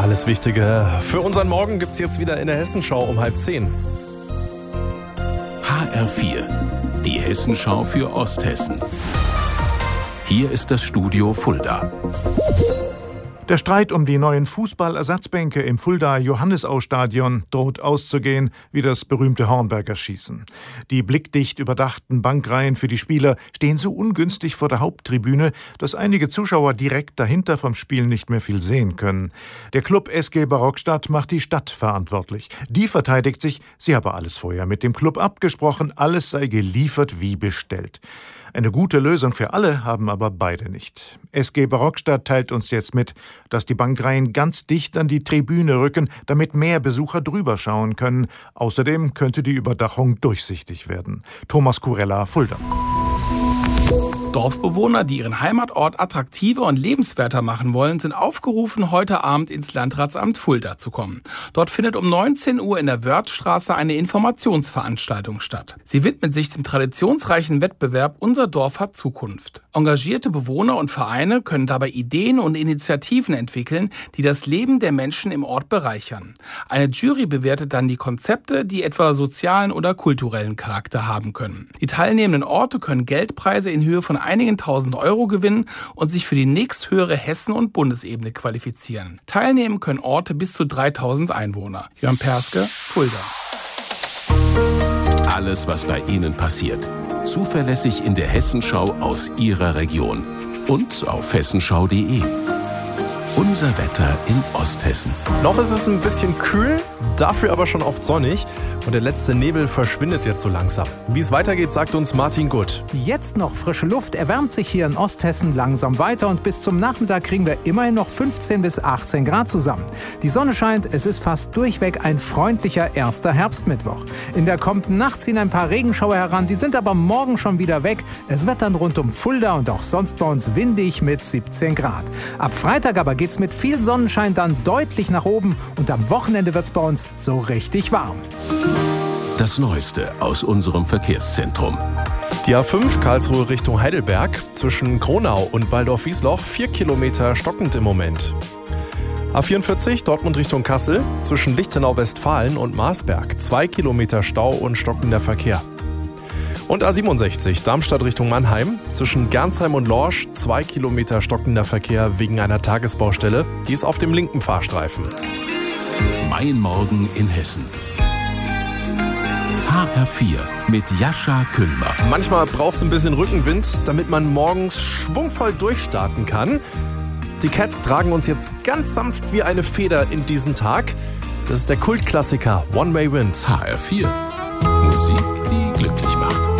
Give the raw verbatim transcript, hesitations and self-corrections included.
Alles Wichtige für unseren Morgen gibt's jetzt wieder in der Hessenschau um halb zehn. H R vier, die Hessenschau für Osthessen. Hier ist das Studio Fulda. Der Streit um die neuen Fußballersatzbänke im Fulda-Johannisau-Stadion droht auszugehen wie das berühmte Hornberger Schießen. Die blickdicht überdachten Bankreihen für die Spieler stehen so ungünstig vor der Haupttribüne, dass einige Zuschauer direkt dahinter vom Spiel nicht mehr viel sehen können. Der Club S G Barockstadt macht die Stadt verantwortlich. Die verteidigt sich, sie habe alles vorher mit dem Club abgesprochen, alles sei geliefert wie bestellt. Eine gute Lösung für alle haben aber beide nicht. S G Barockstadt teilt uns jetzt mit, dass die Bankreihen ganz dicht an die Tribüne rücken, damit mehr Besucher drüber schauen können. Außerdem könnte die Überdachung durchsichtig werden. Thomas Kurella, Fulda. Dorfbewohner, die ihren Heimatort attraktiver und lebenswerter machen wollen, sind aufgerufen, heute Abend ins Landratsamt Fulda zu kommen. Dort findet um neunzehn Uhr in der Wörthstraße eine Informationsveranstaltung statt. Sie widmet sich dem traditionsreichen Wettbewerb Unser Dorf hat Zukunft. Engagierte Bewohner und Vereine können dabei Ideen und Initiativen entwickeln, die das Leben der Menschen im Ort bereichern. Eine Jury bewertet dann die Konzepte, die etwa sozialen oder kulturellen Charakter haben können. Die teilnehmenden Orte können Geldpreise in Höhe von einigen tausend Euro gewinnen und sich für die nächsthöhere Hessen- und Bundesebene qualifizieren. Teilnehmen können Orte bis zu dreitausend Einwohner. Jörn Perske, Fulda. Alles, was bei Ihnen passiert. Zuverlässig in der Hessenschau aus Ihrer Region. Und auf hessenschau punkt de. Unser Wetter in Osthessen. Noch ist es ein bisschen kühl, dafür aber schon oft sonnig. Und der letzte Nebel verschwindet jetzt so langsam. Wie es weitergeht, sagt uns Martin Gutt. Jetzt noch frische Luft, erwärmt sich hier in Osthessen langsam weiter und bis zum Nachmittag kriegen wir immerhin noch fünfzehn bis achtzehn Grad zusammen. Die Sonne scheint, es ist fast durchweg ein freundlicher erster Herbstmittwoch. In der kommenden Nacht ziehen ein paar Regenschauer heran, die sind aber morgen schon wieder weg. Es wird dann rund um Fulda und auch sonst bei uns windig mit siebzehn Grad. Ab Freitag aber geht's mit viel Sonnenschein dann deutlich nach oben und am Wochenende wird's bei uns so richtig warm. Das Neueste aus unserem Verkehrszentrum. Die A fünf Karlsruhe Richtung Heidelberg zwischen Kronau und Waldorf-Wiesloch vier Kilometer stockend im Moment. A vierundvierzig Dortmund Richtung Kassel zwischen Lichtenau-Westfalen und Marsberg zwei Kilometer Stau und stockender Verkehr. Und A siebenundsechzig Darmstadt Richtung Mannheim zwischen Gernsheim und Lorsch zwei Kilometer stockender Verkehr wegen einer Tagesbaustelle. Die ist auf dem linken Fahrstreifen. Mein Morgen in Hessen. H R vier mit Jascha Kühlmer. Manchmal braucht es ein bisschen Rückenwind, damit man morgens schwungvoll durchstarten kann. Die Cats tragen uns jetzt ganz sanft wie eine Feder in diesen Tag. Das ist der Kultklassiker One Way Wind. H R vier. Musik, die glücklich macht.